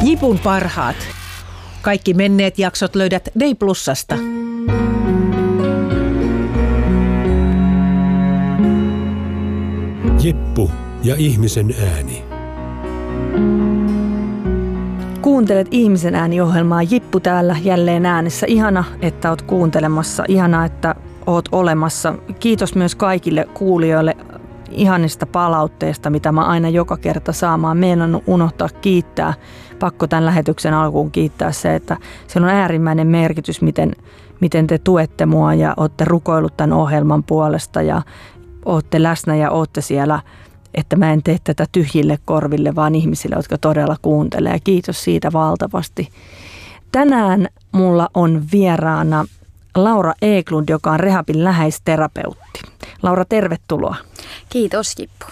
Jipun parhaat. Kaikki menneet jaksot löydät Day Plusasta. Jippu ja ihmisen ääni. Kuuntelet Ihmisen ääni-ohjelmaa. Jippu täällä jälleen äänessä. Ihana, että oot kuuntelemassa. Ihana, että oot olemassa. Kiitos myös kaikille kuulijoille ihanista palautteesta, mitä mä aina joka kerta saamaan. Meidän unohtaa kiittää. Pakko tämän lähetyksen alkuun kiittää se, että se on äärimmäinen merkitys, miten te tuette mua ja ootte rukoillut tämän ohjelman puolesta ja ootte läsnä ja ootte siellä, että mä en tee tätä tyhjille korville, vaan ihmisille, jotka todella kuuntelee. Kiitos siitä valtavasti. Tänään mulla on vieraana Laura Eklund, joka on Rehabin läheisterapeutti. Laura, tervetuloa. Kiitos, Jippu.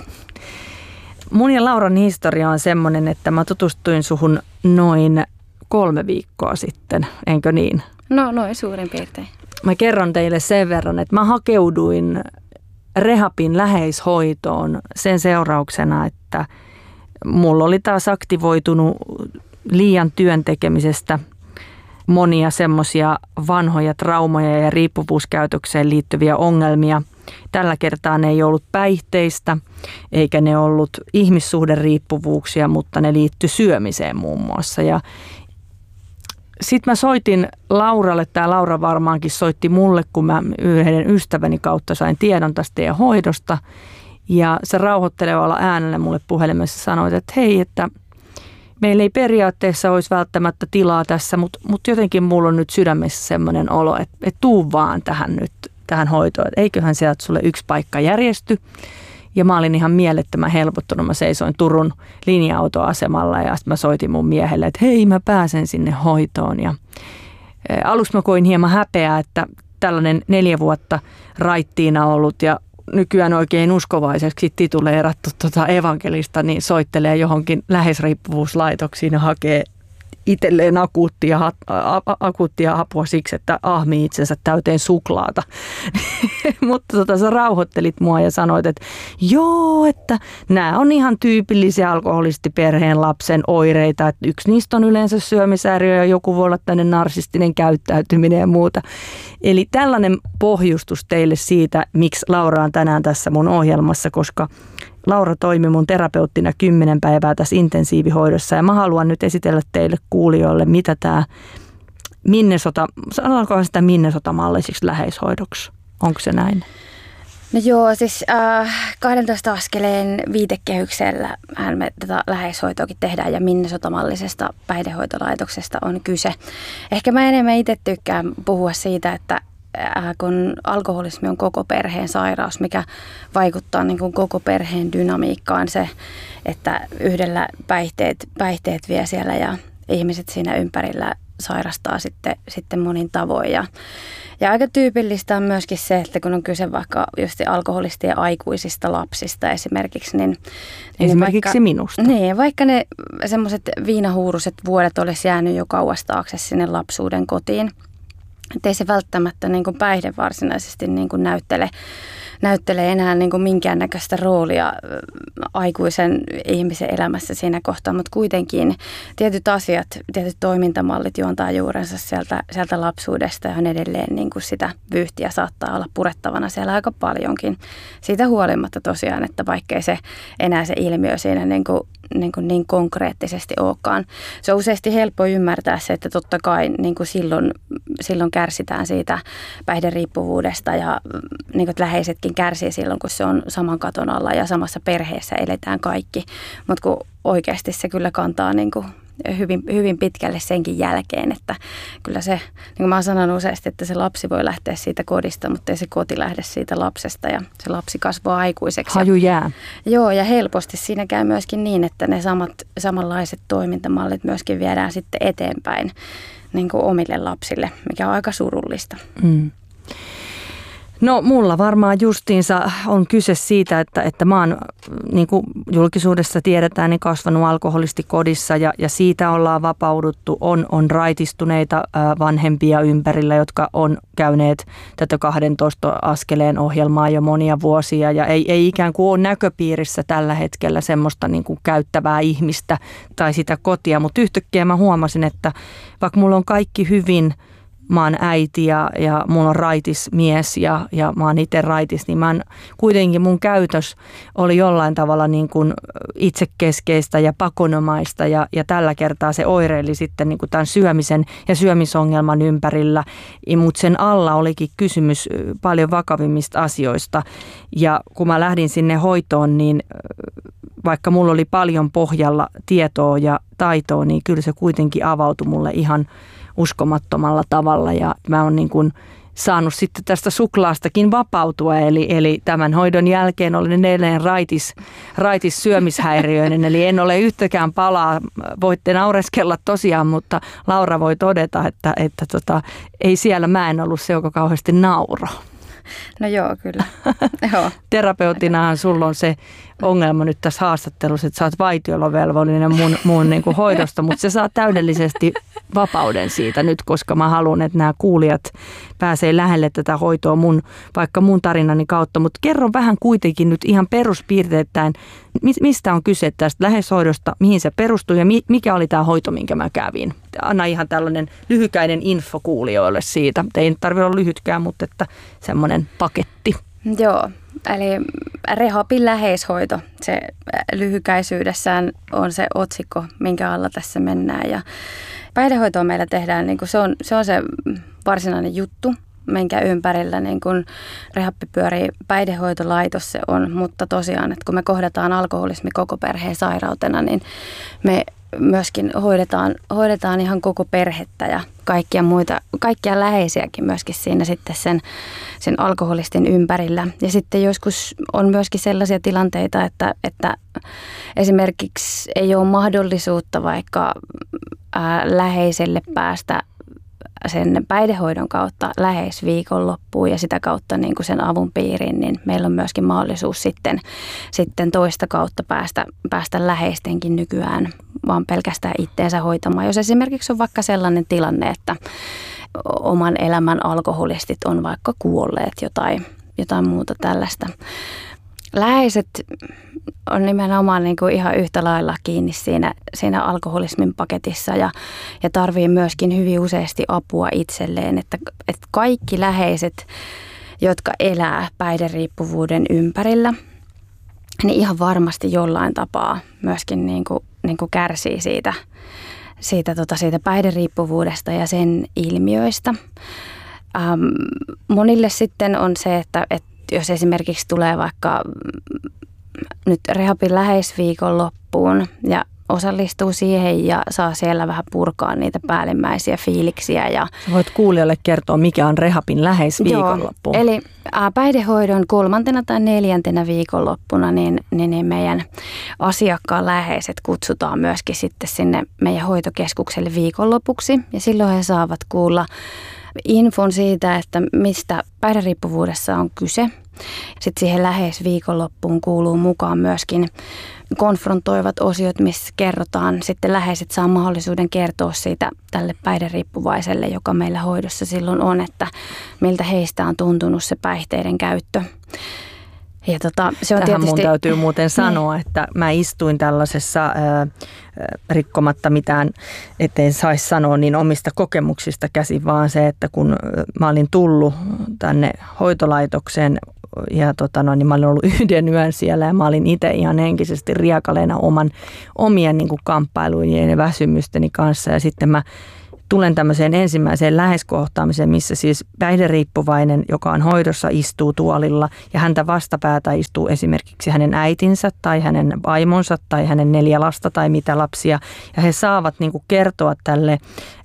Mun ja Lauran historia on semmoinen, että mä tutustuin suhun noin 3 viikkoa sitten, enkö niin? No, noin suurin piirtein. Mä kerron teille sen verran, että mä hakeuduin Rehabin läheishoitoon sen seurauksena, että mulla oli taas aktivoitunut liian työn tekemisestä monia semmoisia vanhoja traumoja ja riippuvuuskäytökseen liittyviä ongelmia. Tällä kertaa ne ei ollut päihteistä, eikä ne ollut ihmissuhderiippuvuuksia, mutta ne liittyi syömiseen muun muassa. Sitten mä soitin Lauralle, tämä Laura varmaankin soitti mulle, kun mä yhden ystäväni kautta sain tiedon tästä teidän hoidosta. Ja se rauhoittelevalla äänellä mulle puhelimessa sanoi, että hei, että meillä ei periaatteessa olisi välttämättä tilaa tässä, mutta jotenkin mulla on nyt sydämessä semmoinen olo, että tuu vaan tähän hoitoon. Että eiköhän sieltä sulle yksi paikka järjesty. Ja mä olin ihan mielettömän helpottunut. Mä seisoin Turun linja-autoasemalla ja sitten mä soitin mun miehelle, että hei, mä pääsen sinne hoitoon. Ja aluksi mä koin hieman häpeää, että tällainen 4 vuotta raittiina ollut ja nykyään oikein uskovaiseksi tituleerattu evankelista, niin soittelee johonkin läheisriippuvuuslaitoksiin ja hakee itselleen akuuttia apua siksi, että ahmii itsensä täyteen suklaata. Mutta sä rauhoittelit mua ja sanoit, että joo, että nämä on ihan tyypillisiä alkoholistiperheen lapsen oireita. Että yksi niistä on yleensä syömishäiriö ja joku voi olla tämmöinen narsistinen käyttäytyminen ja muuta. Eli tällainen pohjustus teille siitä, miksi Laura on tänään tässä mun ohjelmassa, koska Laura toimi mun terapeuttina 10 päivää tässä intensiivihoidossa ja mä haluan nyt esitellä teille kuulijoille, mitä tämä sanotaanko sitä Minnesota-mallisiksi läheishoidoksi? Onko se näin? No joo, siis 12 askeleen viitekehyksellä me tätä läheishoitoakin tehdään ja Minnesota-mallisesta päihdehoitolaitoksesta on kyse. Ehkä mä enemmän itse tykkään puhua siitä, että kun alkoholismi on koko perheen sairaus, mikä vaikuttaa niin kuin koko perheen dynamiikkaan se, että yhdellä päihteet vie siellä ja ihmiset siinä ympärillä sairastaa sitten monin tavoin. Ja aika tyypillistä on myöskin se, että kun on kyse vaikka just alkoholistien aikuisista lapsista esimerkiksi, niin esimerkiksi minusta. Niin, vaikka ne semmoiset viinahuuruset vuodet olisi jäänyt jo kauas taakse sinne lapsuuden kotiin. Että ei se välttämättä niin kuin päihde varsinaisesti niin kuin näyttele enää niin kuin minkäännäköistä roolia aikuisen ihmisen elämässä siinä kohtaa, mutta kuitenkin tietyt asiat, tietyt toimintamallit juontaa juurensa sieltä lapsuudesta ja on edelleen niin kuin sitä vyyhtiä saattaa olla purettavana siellä aika paljonkin. Siitä huolimatta tosiaan, että vaikkei se enää se ilmiö siinä niin konkreettisesti olekaan. Se on useasti helppo ymmärtää se, että totta kai niin kuin silloin kärsitään siitä päihderiippuvuudesta ja niin kuin läheisetkin kärsii silloin, kun se on saman katon alla ja samassa perheessä eletään kaikki. Mutta kun oikeasti se kyllä kantaa niin kuin hyvin, hyvin pitkälle senkin jälkeen, että kyllä se, niin kuin mä oon sanonut useasti, että se lapsi voi lähteä siitä kodista, mutta ei se koti lähde siitä lapsesta ja se lapsi kasvaa aikuiseksi. Haju jää. Joo, ja helposti siinä käy myöskin niin, että ne samanlaiset toimintamallit myöskin viedään sitten eteenpäin niin kuin omille lapsille, mikä on aika surullista. Mm. No mulla varmaan justiinsa on kyse siitä, että mä oon, niin kuin julkisuudessa tiedetään, niin kasvanut alkoholistikodissa ja siitä ollaan vapauduttu. On raitistuneita vanhempia ympärillä, jotka on käyneet tätä 12 askeleen ohjelmaa jo monia vuosia ja ei ikään kuin ole näköpiirissä tällä hetkellä semmoista niin kuin käyttävää ihmistä tai sitä kotia, mutta yhtäkkiä mä huomasin, että vaikka mulla on kaikki hyvin, mä oon äiti ja mulla on raitis mies ja mä oon itse raitis, niin kuitenkin mun käytös oli jollain tavalla niin kuin itsekeskeistä ja pakonomaista ja tällä kertaa se oireili sitten niin kuin tämän syömisen ja syömisongelman ympärillä, mutta sen alla olikin kysymys paljon vakavimmista asioista ja kun mä lähdin sinne hoitoon, niin vaikka mulla oli paljon pohjalla tietoa ja taitoa, niin kyllä se kuitenkin avautui mulle ihan uskomattomalla tavalla ja mä oon niin kuin saanut sitten tästä suklaastakin vapautua, eli tämän hoidon jälkeen olen edelleen raitis syömishäiriöinen, eli en ole yhtäkään palaa, voitte naureskella tosiaan, mutta Laura voi todeta, että ei siellä mä en ollut se, joka kauheasti nauroi. No joo, kyllä. Joo. Terapeutinahan sulla on se ongelma nyt tässä haastattelussa, että sä oot vaitiolovelvollinen mun niin kuin hoidosta, mutta se saa täydellisesti vapauden siitä nyt, koska mä haluan, että nämä kuulijat pääsee lähelle tätä hoitoa vaikka mun tarinani kautta. Mutta kerro vähän kuitenkin nyt ihan peruspiirteittäin, mistä on kyse tästä läheishoidosta, mihin se perustuu ja mikä oli tämä hoito, minkä mä kävin. Anna ihan tällainen lyhykäinen info kuulijoille siitä. Ei tarvitse olla lyhytkään, mutta että semmoinen paketti. Joo, eli Rehabin läheishoito, se lyhykäisyydessään on se otsikko, minkä alla tässä mennään. Ja päihdehoitoa meillä tehdään, niin kuin se on se varsinainen juttu, minkä ympärillä niin kuin Rehabbi pyörii, päihdehoitolaitos se on, mutta tosiaan, että kun me kohdataan alkoholismi koko perheen sairautena, niin me myöskin hoidetaan ihan koko perhettä ja kaikkia läheisiäkin myöskin siinä sitten sen alkoholistin ympärillä. Ja sitten joskus on myöskin sellaisia tilanteita, että esimerkiksi ei ole mahdollisuutta vaikka läheiselle päästä sen päihdehoidon kautta läheisviikonloppuun ja sitä kautta niin kuin sen avun piiriin, niin meillä on myöskin mahdollisuus sitten toista kautta päästä läheistenkin nykyään vaan pelkästään itteensä hoitamaan. Jos esimerkiksi on vaikka sellainen tilanne, että oman elämän alkoholistit on vaikka kuolleet jotain muuta tällaista. Läheiset on nimenomaan niin kuin ihan yhtä lailla kiinni siinä alkoholismin paketissa ja tarvii myöskin hyvin useasti apua itselleen, että kaikki läheiset, jotka elää päihderiippuvuuden ympärillä, niin ihan varmasti jollain tapaa myöskin niin kuin kärsii siitä päihderiippuvuudesta ja sen ilmiöistä. Monille sitten on se, että jos esimerkiksi tulee vaikka nyt Rehabin läheisviikonloppuun ja osallistuu siihen ja saa siellä vähän purkaa niitä päällimmäisiä fiiliksiä. Ja voit kuulijalle kertoa, mikä on Rehabin läheisviikonloppu. Joo, eli päihdehoidon 3. tai 4. viikonloppuna niin meidän asiakkaan läheiset kutsutaan myöskin sitten sinne meidän hoitokeskukselle viikonlopuksi ja silloin he saavat kuulla infon siitä, että mistä päihderiippuvuudessa on kyse. Sitten siihen läheisviikonloppuun kuuluu mukaan myöskin konfrontoivat osiot, missä kerrotaan, sitten läheiset saa mahdollisuuden kertoa siitä tälle päihderiippuvaiselle, joka meillä hoidossa silloin on, että miltä heistä on tuntunut se päihteiden käyttö. Ja se on tähän mun täytyy muuten sanoa, että mä istuin tällaisessa rikkomatta mitään, ettei saisi sanoa niin omista kokemuksista käsin, vaan se, että kun mä olin tullut tänne hoitolaitokseen ja niin mä olin ollut yhden yön siellä ja mä olin itse ihan henkisesti riekaleena omien niin kuin kamppailujen ja väsymysteni kanssa ja sitten mä tulen tämmöiseen ensimmäiseen läheiskohtaamiseen, missä siis päihderiippuvainen, joka on hoidossa, istuu tuolilla ja häntä vastapäätä istuu esimerkiksi hänen äitinsä tai hänen vaimonsa tai hänen 4 lasta tai mitä lapsia. Ja he saavat niin kuin kertoa tälle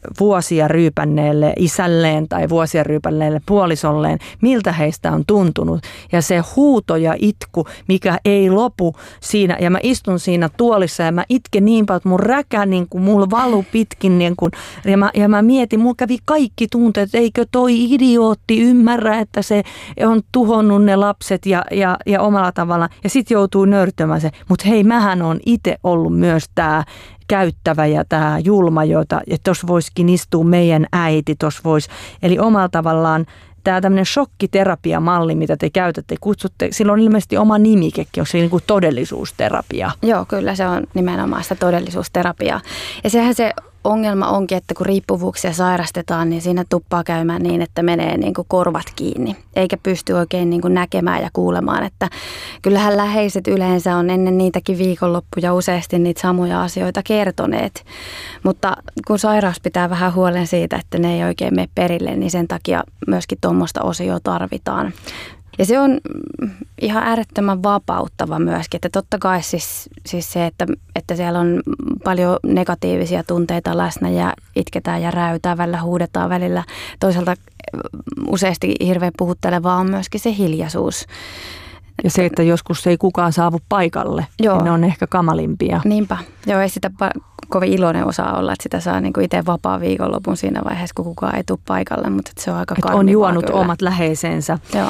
vuosia ryypänneelle isälleen tai vuosia ryypänneelle puolisolleen, miltä heistä on tuntunut. Ja se huuto ja itku, mikä ei lopu siinä, ja mä istun siinä tuolissa ja mä itken niin paljon, että mun räkä niin kuin mulla valu pitkin, niin kuin, ja mä mietin, mulla kävi kaikki tunteet, että eikö toi idiootti ymmärrä, että se on tuhonnut ne lapset ja omalla tavallaan, ja sitten joutuu nöyrtymään se, mutta hei, mähän on itse ollut myös tämä käyttävä ja tämä julma, että tuossa voisikin istua meidän äiti, tuossa voisi, eli omalla tavallaan tämä tämmöinen shokkiterapiamalli, mitä te käytätte, kutsutte, sillä on ilmeisesti oma nimikekin, onko se niin kuin todellisuusterapia? Joo, kyllä se on nimenomaan sitä todellisuusterapiaa. Ja sehän se ongelma onkin, että kun riippuvuuksia sairastetaan, niin siinä tuppaa käymään niin, että menee niin kuin korvat kiinni, eikä pysty oikein niin kuin näkemään ja kuulemaan. Että kyllähän läheiset yleensä on ennen niitäkin viikonloppuja useasti niitä samoja asioita kertoneet. Mutta kun sairaus pitää vähän huolen siitä, että ne ei oikein mene perille, niin sen takia myöskin tuommoista osioa tarvitaan. Ja se on ihan äärettömän vapauttava myöskin, että totta kai siis se, että siellä on paljon negatiivisia tunteita läsnä ja itketään ja räytään, välillä huudetaan välillä. Toisaalta useasti hirveän puhuttelevaa on myöskin se hiljaisuus. Ja se, että joskus ei kukaan saavu paikalle, niin ne on ehkä kamalimpia. Niinpä. Joo, ei sitä kovin iloinen osaa olla, että sitä saa niinku itse vapaa viikonlopun siinä vaiheessa, kun kukaan ei tule paikalle, mutta se on aika karmivaa. On juonut kyllä omat läheisensä. Joo.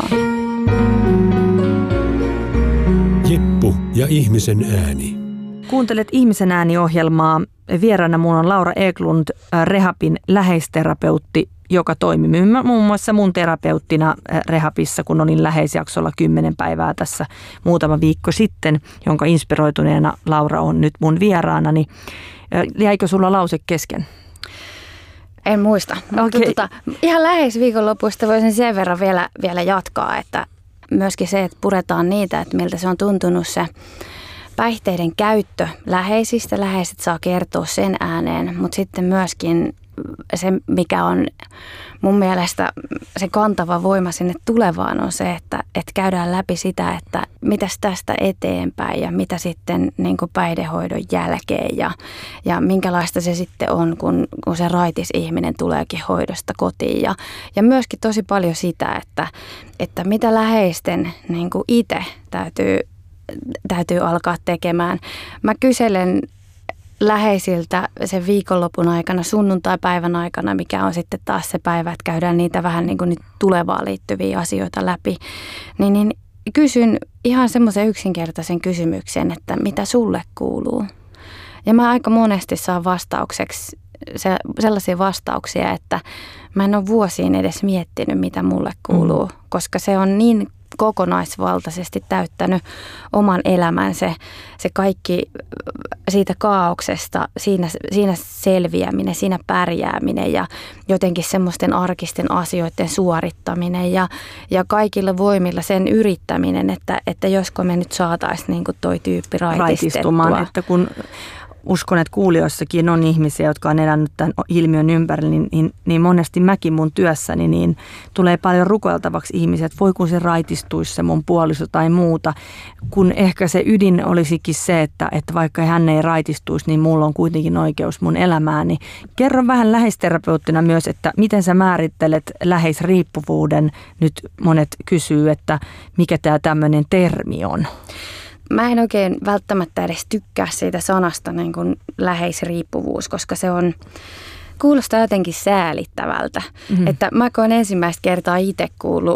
Jeppu ja ihmisen ääni. Kuuntelet Ihmisen ääni-ohjelmaa. Vieraana minulla on Laura Eklund, Rehabin läheisterapeutti, joka toimi muun muassa mun terapeuttina Rehabissa, kun olin läheisjaksolla 10 päivää tässä muutama viikko sitten, jonka inspiroituneena Laura on nyt mun vieraanani. Jäikö sulla lause kesken? En muista. Okay. Ihan läheisviikonlopuista voisin sen verran vielä jatkaa, että myöskin se, että puretaan niitä, että miltä se on tuntunut se päihteiden käyttö läheisistä. Läheiset saa kertoa sen ääneen, mutta sitten myöskin se, mikä on mun mielestä se kantava voima sinne tulevaan, on se, että käydään läpi sitä, että mitäs tästä eteenpäin ja mitä sitten niin kuin päihdehoidon jälkeen ja minkälaista se sitten on, kun se raitis ihminen tuleekin hoidosta kotiin. Ja myöskin tosi paljon sitä, että mitä läheisten niin kuin itse täytyy alkaa tekemään. Mä kyselen läheisiltä sen viikonlopun aikana, sunnuntai-päivän aikana, mikä on sitten taas se päivä, että käydään niitä vähän niin kuin nyt tulevaan liittyviä asioita läpi, niin kysyn ihan semmoisen yksinkertaisen kysymyksen, että mitä sulle kuuluu? Ja mä aika monesti saan vastaukseksi sellaisia vastauksia, että mä en ole vuosiin edes miettinyt, mitä mulle kuuluu, koska se on niin kokonaisvaltaisesti täyttänyt oman elämän se kaikki siitä kaauksesta, siinä selviäminen, siinä pärjääminen ja jotenkin semmoisten arkisten asioiden suorittaminen ja kaikilla voimilla sen yrittäminen, että josko me nyt saataisiin niin kuin toi tyyppi raitistettua. Että kun uskon, että kuulijoissakin on ihmisiä, jotka on elänyt tämän ilmiön ympärillä, niin monesti mäkin mun työssäni niin tulee paljon rukoiltavaksi ihmisiä, että voi kun se raitistuisi se mun puoliso tai muuta, kun ehkä se ydin olisikin se, että vaikka hän ei raitistuisi, niin mulla on kuitenkin oikeus mun elämääni. Kerro vähän läheisterapeuttina myös, että miten sä määrittelet läheisriippuvuuden. Nyt monet kysyy, että mikä tämä tämmöinen termi on. Mä en oikein välttämättä edes tykkää siitä sanasta niin kuin läheisriippuvuus, koska se kuulostaa jotenkin säälittävältä. Mm-hmm. Että mä oon ensimmäistä kertaa itse kuullut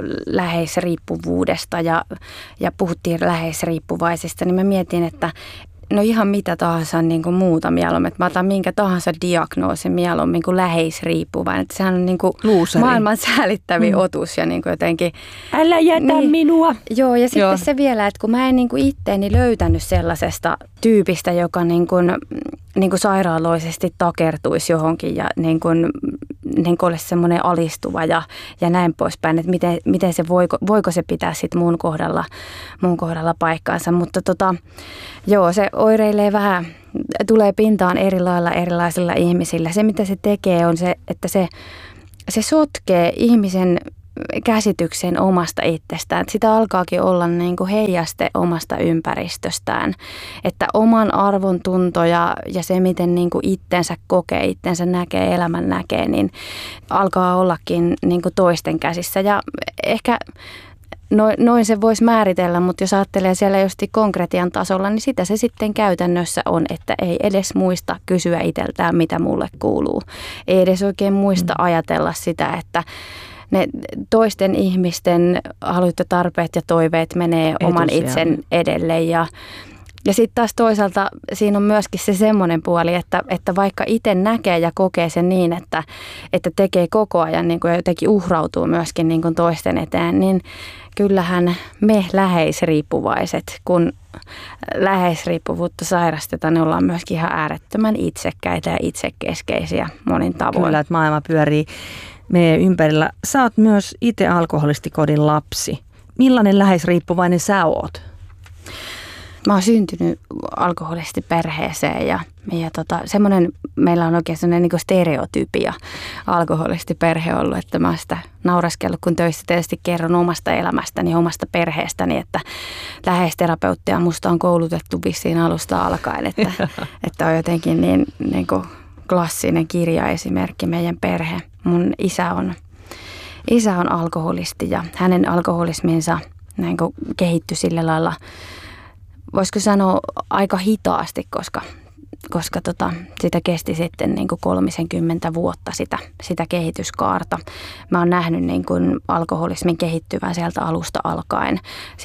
läheisriippuvuudesta ja puhuttiin läheisriippuvaisista, niin mä mietin, että no ihan mitä tahansa niin kuin muuta mieluummin. Että mä otan minkä tahansa diagnoosin mieluummin kuin läheisriippuvainen. Että sehän on niin kuin maailman säälittävin otus ja niin kuin jotenkin. Älä jätä minua. Joo, ja sitten se vielä, että kun mä en niin kuin itteeni löytänyt sellaisesta tyypistä, joka niin kuin sairaaloisesti takertuisi johonkin ja niin kuin olisi semmoinen alistuva ja näin poispäin, että miten se voiko se pitää sitten mun kohdalla paikkaansa, mutta joo, se oireilee vähän, tulee pintaan eri lailla erilaisilla ihmisillä. Se mitä se tekee on se, että se sotkee ihmisen käsityksen omasta itsestään. Että sitä alkaakin olla niin kuin heijaste omasta ympäristöstään. Että oman arvontunto ja se, miten niin kuin itsensä kokee, itsensä näkee, elämän näkee, niin alkaa ollakin niin kuin toisten käsissä. Ja ehkä noin se voisi määritellä, mutta jos ajattelee siellä just konkretian tasolla, niin sitä se sitten käytännössä on, että ei edes muista kysyä itseltään, mitä mulle kuuluu. Ei edes oikein muista ajatella sitä, että ne toisten ihmisten halut ja tarpeet ja toiveet menee oman itsen edelle. Ja sitten taas toisaalta siinä on myöskin se semmoinen puoli, että vaikka itse näkee ja kokee sen niin, että tekee koko ajan niin kuin jotenkin uhrautuu myöskin niin kuin toisten eteen, niin kyllähän me läheisriippuvaiset, kun läheisriippuvuutta sairastetaan, niin ollaan myöskin ihan äärettömän itsekkäitä ja itsekeskeisiä monin tavoin. Kyllä, että maailma pyörii meidän ympärillä. Sä oot myös itse alkoholistikodin lapsi. Millainen läheisriippuvainen sä oot? Mä oon syntynyt alkoholistiperheeseen ja semmoinen, meillä on oikein semmoinen niin kuin stereotypia alkoholistiperhe ollut, että mä oon sitä nauraskellut, kun töissä tietysti kerron omasta elämästäni, omasta perheestäni, että läheisterapeuttia musta on koulutettu vissiin alusta alkaen, että on jotenkin niin kuin klassinen kirjaesimerkki meidän perhe. Mun isä on alkoholisti ja hänen alkoholisminsa niin kuin kehittyi sillä lailla, voisiko sanoa aika hitaasti, koska sitä kesti sitten niin kuin 30 vuotta sitä kehityskaarta. Mä oon nähnyt niin kuin alkoholismin kehittyvän sieltä alusta alkaen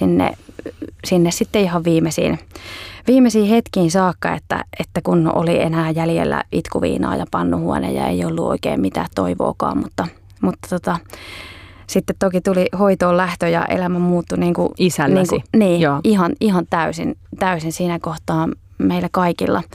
sinne sitten ihan viimeisiin hetkiin saakka, että kun oli enää jäljellä itkuviinaa ja pannuhuone ja ei ollut oikein mitään toivoakaan, mutta sitten toki tuli hoitoon lähtö ja elämä muuttui niin kuin isälläsi. Ihan täysin siinä kohtaa meillä kaikilla.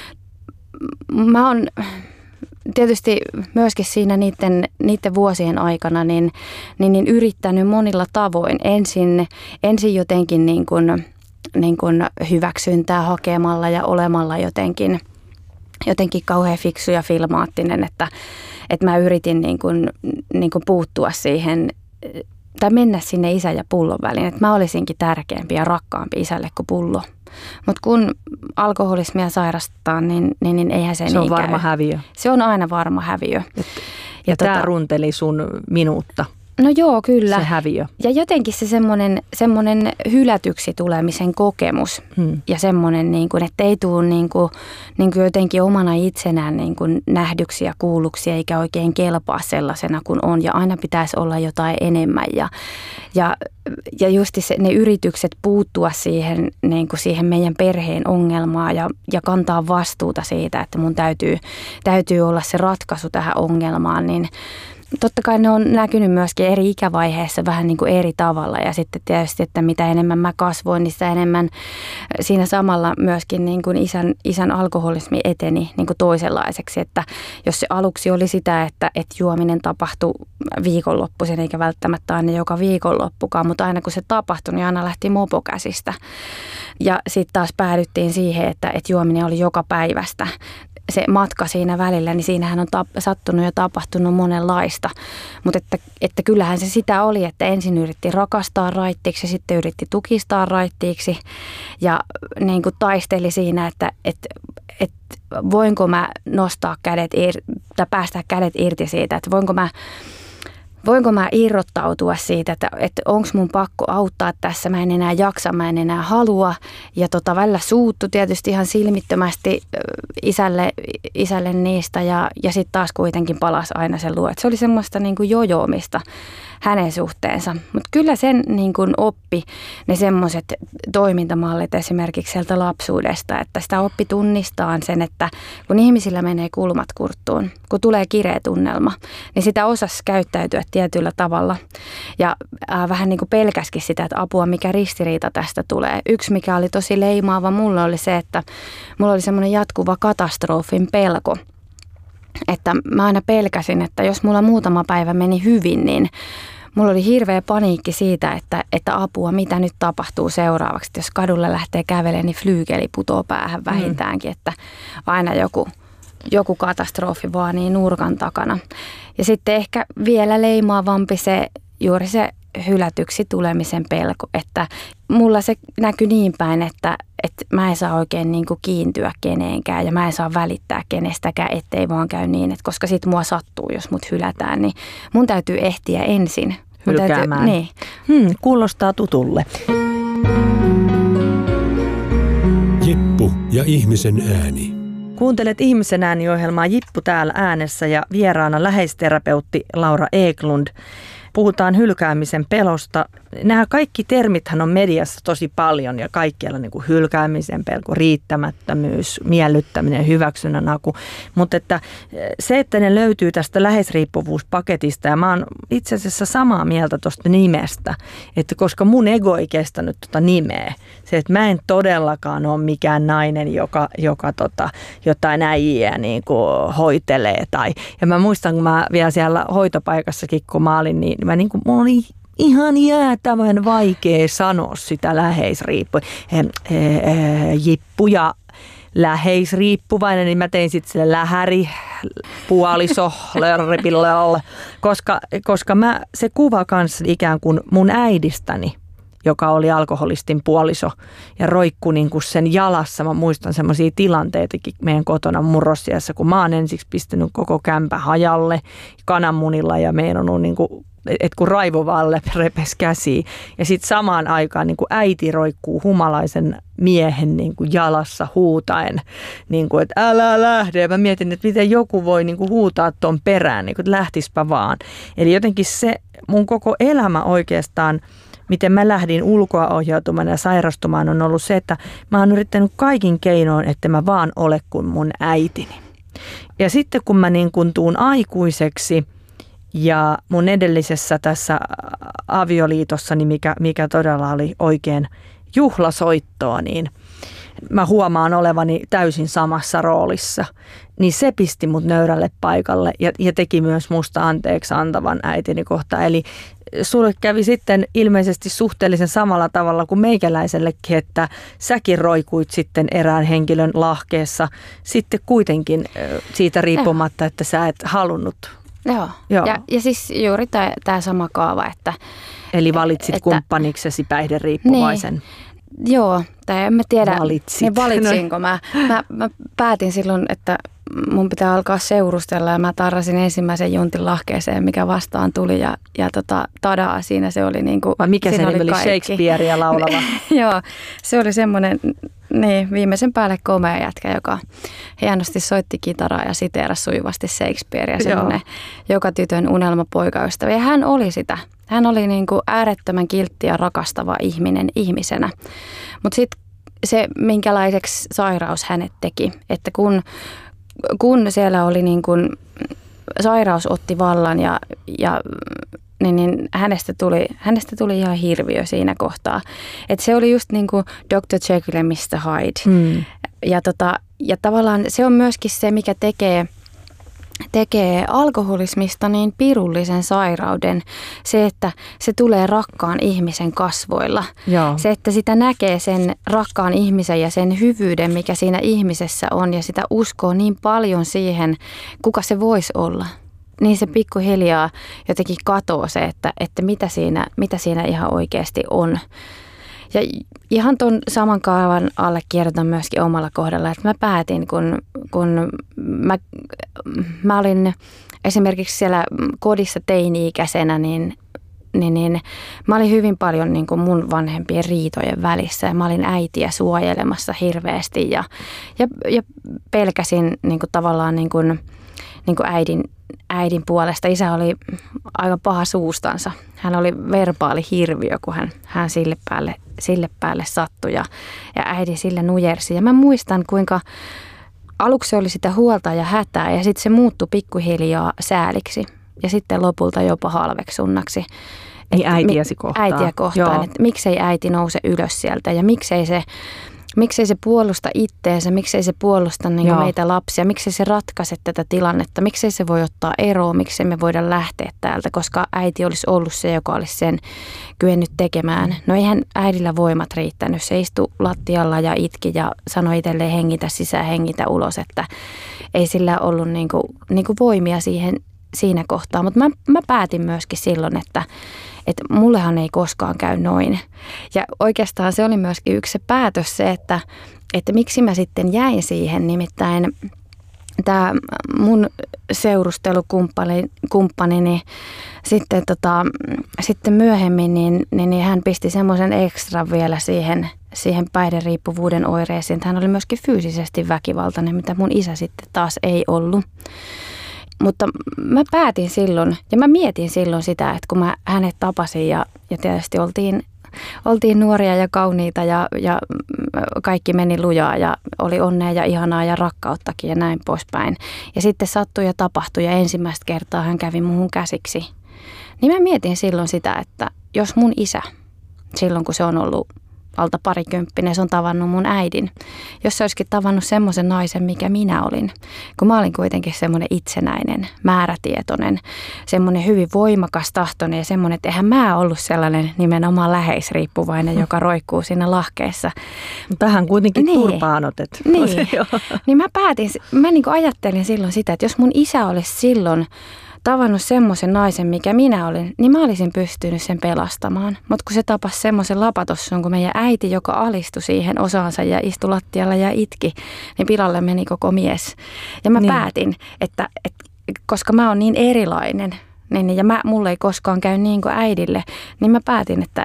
Mä oon tietysti myöskin siinä niiden vuosien aikana niin yrittänyt monilla tavoin. Ensin jotenkin niin kuin hyväksyntää hakemalla ja olemalla jotenkin kauhean fiksu ja filmaattinen, että mä yritin niin kuin puuttua siihen tai mennä sinne isän ja pullon väliin, että mä olisinkin tärkeämpi ja rakkaampi isälle kuin pullo. Mutta kun alkoholismia sairastaa, niin eihän se niin on varma häviö. Se on aina varma häviö. Ja tämä runteli sun minuutta. No joo, kyllä. Se häviö. Ja jotenkin se semmoinen hylätyksi tulemisen kokemus ja semmoinen, niin kuin, että ei tule niin kuin jotenkin omana itsenään niin kuin nähdyksi ja kuulluksi eikä oikein kelpaa sellaisena kuin on. Ja aina pitäisi olla jotain enemmän. Ja just ne yritykset puuttua siihen, niin kuin siihen meidän perheen ongelmaan ja kantaa vastuuta siitä, että mun täytyy olla se ratkaisu tähän ongelmaan, niin totta kai ne on näkynyt myöskin eri ikävaiheessa vähän niin kuin eri tavalla ja sitten tietysti, että mitä enemmän mä kasvoin, niin sitä enemmän siinä samalla myöskin niin kuin isän alkoholismi eteni niin kuin toisenlaiseksi, että jos se aluksi oli sitä, että juominen tapahtui viikonloppuisin eikä välttämättä aina joka viikonloppukaan, mutta aina kun se tapahtui, niin aina lähti mopo käsistä ja sitten taas päädyttiin siihen, että juominen oli joka päivästä. Se matka siinä välillä, niin siinähän on sattunut ja tapahtunut monenlaista. Mutta että kyllähän se sitä oli, että ensin yritti rakastaa raittiiksi ja sitten yritti tukistaa raittiiksi. Ja niin kuin taisteli siinä, että voinko mä nostaa kädet tai päästää kädet irti siitä, että voinko mä irrottautua siitä, että onko mun pakko auttaa tässä, mä en enää jaksa, mä en enää halua. Ja välillä suuttu tietysti ihan silmittömästi isälle niistä ja sitten taas kuitenkin palasi aina sen luo. Se oli semmoista niin kuin jojoomista hänen suhteensa. Mutta kyllä sen niin kuin oppi ne semmoiset toimintamallit esimerkiksi sieltä lapsuudesta, että sitä oppi tunnistaa sen, että kun ihmisillä menee kulmat kurttuun, kun tulee kireä tunnelma, niin sitä osasi käyttäytyä tietyllä tavalla. Ja vähän niin kuin pelkäskin sitä, että apua, mikä ristiriita tästä tulee. Yksi, mikä oli tosi leimaava mulle, oli se, että mulla oli semmoinen jatkuva katastrofin pelko. Että mä aina pelkäsin, että jos mulla muutama päivä meni hyvin, niin mulla oli hirveä paniikki siitä, että apua, mitä nyt tapahtuu seuraavaksi. Että jos kadulla lähtee kävelemään, niin flyygeli putoo päähän vähintäänkin, että aina joku katastrofi vaan niin nurkan takana. Ja sitten ehkä vielä leimaavampi se juuri se hylätyksi tulemisen pelko, että mulla se näkyy niin päin, että mä en saa oikein niin kuin kiintyä keneenkään ja mä en saa välittää kenestäkään, ettei vaan käy niin, että koska sit mua sattuu, jos mut hylätään, niin mun täytyy ehtiä ensin. Hylkäämään. Niin. Kuulostaa tutulle. Jippu ja ihmisen ääni. Kuuntelet Ihmisen ääni-ohjelmaa Jippu täällä äänessä ja vieraana läheisterapeutti Laura Eklund. Puhutaan hylkäämisen pelosta. Nämä kaikki termithän on mediassa tosi paljon ja kaikkialla niin kuin hylkäämisen pelko, riittämättömyys, miellyttäminen, hyväksynnän haku. Mutta että ne löytyy tästä läheisriippuvuuspaketista ja mä oon itse asiassa samaa mieltä tuosta nimestä, että koska mun ego ei kestänyt tuota nimeä, se että mä en todellakaan ole mikään nainen, joka jotain äijää niin kuin hoitelee. Ja mä muistan, kun mä vielä siellä hoitopaikassakin, kun mä olin, niin mulla oli ihan jäätävän vaikea sanoa sitä jippu ja läheisriippuvainen, niin mä tein sitten sille lähäri, puoliso, koska se kuva kanssa ikään kuin mun äidistäni, joka oli alkoholistin puoliso ja roikkui niin kuin sen jalassa. Mä muistan semmoisia tilanteitakin meidän kotona murrosiassa, kun mä oon ensiksi pistänyt koko kämpä hajalle kananmunilla ja meidän on niin kuin, että kun raivovalle repesi käsiä. Ja sitten samaan aikaan niin kuin äiti roikkuu humalaisen miehen niin kuin jalassa huutaen, niin kuin, että älä lähde. Ja mä mietin, että miten joku voi niin kuin huutaa ton perään, niin kuin, että lähtispä vaan. Eli jotenkin se mun koko elämä oikeastaan, miten mä lähdin ulkoa ohjautumaan ja sairastumaan, on ollut se, että mä oon yrittänyt kaikin keinoin, että mä vaan ole kuin mun äitini. Ja sitten kun mä niin kuin tuun aikuiseksi ja mun edellisessä tässä avioliitossani, mikä todella oli oikein juhlasoittoa, niin mä huomaan olevani täysin samassa roolissa. Niin se pisti mut nöyrälle paikalle ja teki myös musta anteeksi antavan äitini kohtaan. Eli sulle kävi sitten ilmeisesti suhteellisen samalla tavalla kuin meikäläisellekin, että säkin roikuit sitten erään henkilön lahkeessa sitten kuitenkin siitä riippumatta, että sä et halunnut. Joo. Ja siis juuri tämä sama kaava, että... Eli valitsit kumppaniksesi päihderiippuvaisen. Niin. Joo, tai en mä tiedä, valitsinko. Mä päätin silloin, että mun pitää alkaa seurustella ja mä tarrasin ensimmäisen juntin lahkeeseen, mikä vastaan tuli ja tadaa, siinä se oli niinku... Vai mikä se oli Shakespearea laulava? Joo, se oli semmoinen viimeisen päälle komea jätkä, joka hienosti soitti kitaraa ja siteerasi sujuvasti Shakespearea, semmoinen joka tytön unelmapoikaystävä. Ja hän oli sitä. Hän oli niinku äärettömän kiltti ja rakastava ihminen ihmisenä. Mutta sitten se, minkälaiseksi sairaus hänet teki, että kun siellä oli niin kuin, sairaus otti vallan niin hänestä tuli ihan hirviö siinä kohtaa. Että se oli just niin kuin Dr. Jekyll ja Mr. Hyde. Ja tavallaan se on myöskin se, mikä tekee alkoholismista niin pirullisen sairauden, se, että se tulee rakkaan ihmisen kasvoilla. Joo. Se, että sitä näkee sen rakkaan ihmisen ja sen hyvyyden, mikä siinä ihmisessä on, ja sitä uskoo niin paljon siihen, kuka se voisi olla. Niin se pikkuhiljaa jotenkin katoo se, että mitä siinä ihan oikeasti on. Ja ihan tuon saman kaavan alle kirjoitan myöskin omalla kohdalla, että mä päätin, kun mä olin esimerkiksi siellä kodissa teini-ikäisenä, niin mä olin hyvin paljon niin kuin mun vanhempien riitojen välissä ja mä olin äitiä suojelemassa hirveästi ja pelkäsin niin kuin tavallaan niin kuin äidin puolesta. Isä oli aika paha suustansa. Hän oli verbaali hirviö, kun hän sille päälle sattui ja äiti sille nujersi. Ja mä muistan, kuinka aluksi oli sitä huolta ja hätää ja sitten se muuttui pikkuhiljaa sääliksi ja sitten lopulta jopa halveksunnaksi. Niin äitiäsi kohtaan. Äitiä kohtaan, että miksei äiti nouse ylös sieltä ja miksei se puolusta itteensä, miksei se puolusta niin meitä lapsia, miksei se ratkaise tätä tilannetta, miksei se voi ottaa eroa, miksei me voida lähteä täältä, koska äiti olisi ollut se, joka olisi sen kyennyt tekemään. No eihän äidillä voimat riittänyt, se istui lattialla ja itki ja sanoi itselleen hengitä sisään, hengitä ulos, että ei sillä ollut niin kuin voimia siinä kohtaa, mutta mä päätin myöskin silloin, että mullehan ei koskaan käy noin. Ja oikeastaan se oli myöskin yksi se päätös se, että miksi mä sitten jäin siihen, nimittäin tämä mun seurustelukumppani niin sitten myöhemmin niin hän pisti semmoisen ekstra vielä siihen päihderiippuvuuden oireeseen. Hän oli myöskin fyysisesti väkivaltainen, mitä mun isä sitten taas ei ollut. Mutta mä päätin silloin ja mä mietin silloin sitä, että kun mä hänet tapasin ja tietysti oltiin nuoria ja kauniita ja kaikki meni lujaa ja oli onnea ja ihanaa ja rakkauttakin ja näin poispäin. Ja sitten sattui ja tapahtui ja ensimmäistä kertaa hän kävi muhun käsiksi. Niin mä mietin silloin sitä, että jos mun isä, silloin kun se on ollut alta parikymppinen, se on tavannut mun äidin. Jos se olisikin tavannut semmoisen naisen, mikä minä olin, kun mä olin kuitenkin semmoinen itsenäinen, määrätietoinen, semmoinen hyvin voimakas tahtoinen ja semmoinen, että eihän mä ollut sellainen nimenomaan läheisriippuvainen, joka roikkuu siinä lahkeessa. Tähän kuitenkin turpaan otet. Niin mä niin kuin ajattelin silloin sitä, että jos mun isä olisi silloin tavannut semmoisen naisen, mikä minä olin, niin mä olisin pystynyt sen pelastamaan. Mutta kun se tapasi semmoisen lapatossun, kun meidän äiti, joka alistui siihen osaansa ja istui lattialla ja itki, niin pilalle meni koko mies. Ja mä päätin, että koska mä oon niin erilainen, ja mulle ei koskaan käy niin kuin äidille, niin mä päätin, että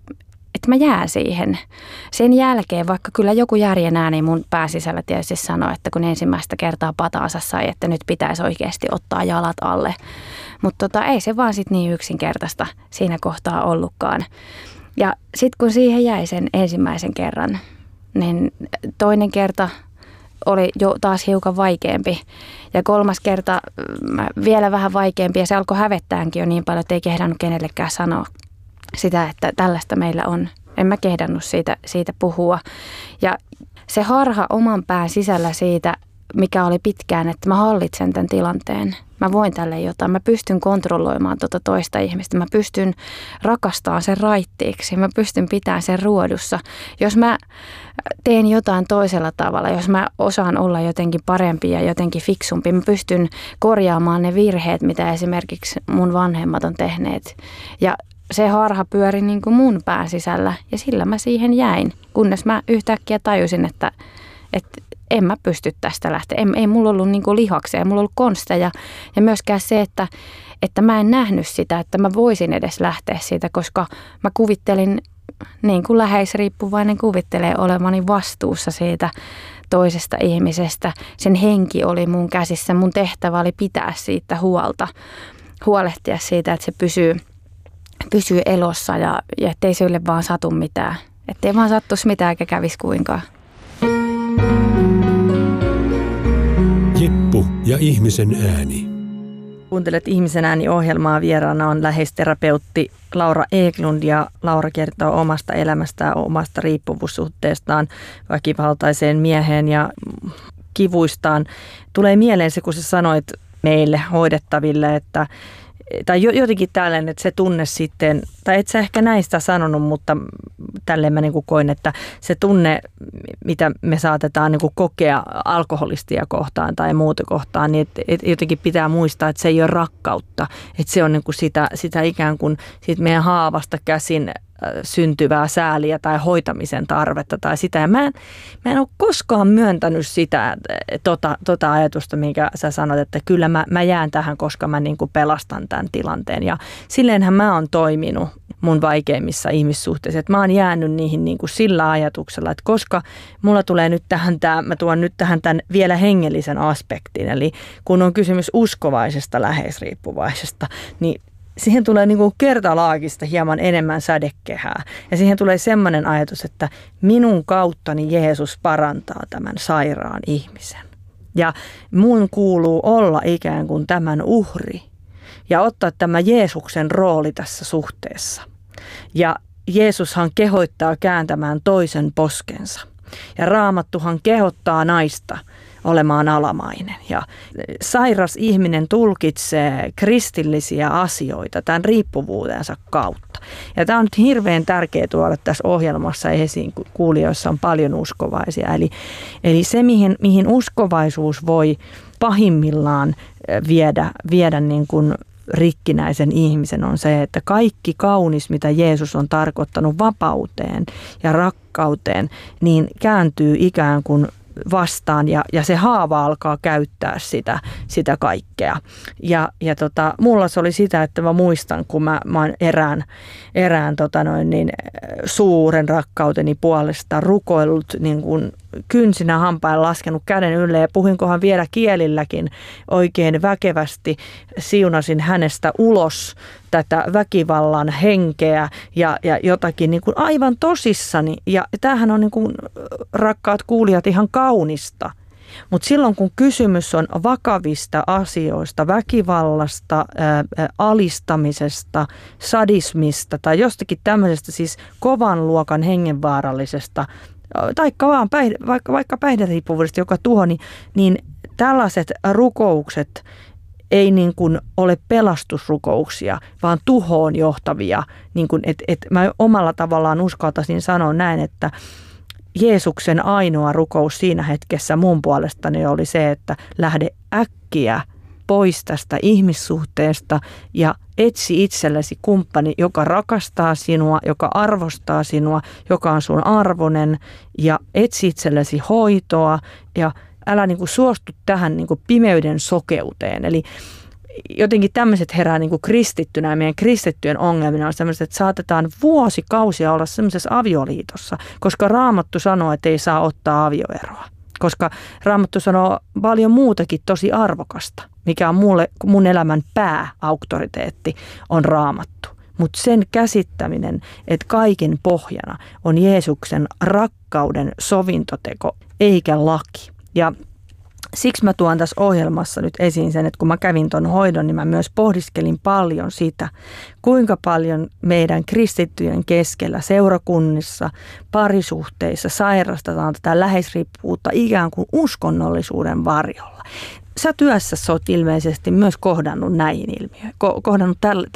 mä jään siihen. Sen jälkeen, vaikka kyllä joku järjen ääni mun pääsisällä tietysti sanoi, että kun ensimmäistä kertaa pataansa sai, että nyt pitäisi oikeasti ottaa jalat alle. Mutta ei se vaan sitten niin yksinkertaista siinä kohtaa ollutkaan. Ja sitten kun siihen jäi sen ensimmäisen kerran, niin toinen kerta oli jo taas hiukan vaikeampi. Ja kolmas kerta vielä vähän vaikeampi ja se alkoi hävettäänkin jo niin paljon, että ei kehdannut kenellekään sanoa sitä, että tällaista meillä on. En mä kehdannut siitä puhua. Ja se harha oman pään sisällä siitä, mikä oli pitkään, että mä hallitsen tämän tilanteen. Mä voin tälle jotain. Mä pystyn kontrolloimaan tuota toista ihmistä. Mä pystyn rakastamaan sen raittiiksi. Mä pystyn pitämään sen ruodussa. Jos mä teen jotain toisella tavalla, jos mä osaan olla jotenkin parempi ja jotenkin fiksumpi, mä pystyn korjaamaan ne virheet, mitä esimerkiksi mun vanhemmat on tehneet. Ja se harha pyöri niin kuin mun pään sisällä ja sillä mä siihen jäin, kunnes mä yhtäkkiä tajusin, että en mä pysty tästä lähteä. Ei mulla ollut niin kuin lihaksia, ei mulla ollut konsteja ja myöskään se, että mä en nähnyt sitä, että mä voisin edes lähteä siitä, koska mä kuvittelin, niin kuin läheisriippuvainen kuvittelee olevani vastuussa siitä toisesta ihmisestä. Sen henki oli mun käsissä, mun tehtävä oli pitää siitä huolta, huolehtia siitä, että se pysyy elossa ja ettei sille vaan satu mitään. Ettei vaan sattuisi mitään eikä kävisi kuinkaan. Jippu ja ihmisen ääni. Kuuntelet Ihmisen ääni-ohjelmaa. Vieraana on läheisterapeutti Laura Eklund ja Laura kertoo omasta elämästään, omasta riippuvuussuhteestaan väkivaltaiseen mieheen ja kivuistaan. Tulee mieleen se, kun sä sanoit meille hoidettaville, että tai jotenkin tällainen, että se tunne sitten, tai et sä ehkä näistä sanonut, mutta tälleen mä niin kuin koin, että se tunne, mitä me saatetaan niin kuin kokea alkoholistia kohtaan tai muuta kohtaan, niin että jotenkin pitää muistaa, että se ei ole rakkautta, että se on niin kuin sitä ikään kuin siitä meidän haavasta käsin syntyvää sääliä tai hoitamisen tarvetta tai sitä. Ja mä en ole koskaan myöntänyt sitä tota ajatusta, minkä sä sanot, että kyllä mä jään tähän, koska mä niin kuin pelastan tämän tilanteen. Ja silleenhän mä oon toiminut mun vaikeimmissa ihmissuhteissa. Että mä oon jäänyt niihin niin kuin sillä ajatuksella, että koska mulla tulee nyt mä tuon nyt tähän tämän vielä hengellisen aspektin. Eli kun on kysymys uskovaisesta läheisriippuvaisesta, niin siihen tulee niin kuin kertalaakista hieman enemmän sädekehää. Ja siihen tulee semmoinen ajatus, että minun kauttani Jeesus parantaa tämän sairaan ihmisen. Ja mun kuuluu olla ikään kuin tämän uhri ja ottaa tämä Jeesuksen rooli tässä suhteessa. Ja Jeesushan kehottaa kääntämään toisen poskensa. Ja Raamattuhan kehottaa naista olemaan alamainen. Ja sairas ihminen tulkitsee kristillisiä asioita tämän riippuvuutensa kautta. Ja tämä on nyt hirveän tärkeää tuoda tässä ohjelmassa esiin, kun kuulijoissa on paljon uskovaisia. Eli se, mihin uskovaisuus voi pahimmillaan viedä niin kuin rikkinäisen ihmisen on se, että kaikki kaunis, mitä Jeesus on tarkoittanut vapauteen ja rakkauteen, niin kääntyy ikään kuin vastaan ja se haava alkaa käyttää sitä kaikkea. Ja mulla se oli sitä, että mä muistan, kun mä oon erään suuren rakkauteni puolesta rukoillut niin kuin kynsinä hampain laskenut käden ylle ja puhinkohan vielä kielilläkin oikein väkevästi. Siunasin hänestä ulos tätä väkivallan henkeä ja jotakin niin kuin aivan tosissani. Ja tämähän on niin kuin, rakkaat kuulijat, ihan kaunista. Mutta silloin kun kysymys on vakavista asioista, väkivallasta, alistamisesta, sadismista tai jostakin tämmöisestä siis kovan luokan hengenvaarallisesta taikka vaan vaikka päihderiippuvuudesta, joka tuho, niin tällaiset rukoukset ei niin kuin ole pelastusrukouksia, vaan tuhoon johtavia. Niin kuin, mä omalla tavallaan uskaltaisin sanoa näin, että Jeesuksen ainoa rukous siinä hetkessä mun puolestani oli se, että lähde äkkiä pois tästä ihmissuhteesta ja etsi itsellesi kumppani, joka rakastaa sinua, joka arvostaa sinua, joka on sun arvoinen ja etsi itsellesi hoitoa ja älä niin kuin suostu tähän niin kuin pimeyden sokeuteen. Eli jotenkin tämmöiset herää niin kuin kristittynä ja meidän kristittyjen ongelmina on sellaiset, että saatetaan vuosikausia olla semmoisessa avioliitossa, koska Raamattu sanoo, että ei saa ottaa avioeroa. Koska Raamattu sanoo paljon muutakin tosi arvokasta, mikä on mun elämän pääauktoriteetti, on Raamattu. Mutta sen käsittäminen, että kaiken pohjana on Jeesuksen rakkauden sovintoteko eikä laki. Ja siksi mä tuon tässä ohjelmassa nyt esiin sen, että kun mä kävin ton hoidon, niin mä myös pohdiskelin paljon sitä, kuinka paljon meidän kristittyjen keskellä, seurakunnissa, parisuhteissa sairastetaan tätä läheisriippuvuutta ikään kuin uskonnollisuuden varjolla. Sä työssäsi oot ilmeisesti myös kohdannut näihin ilmiöihin, kohdannut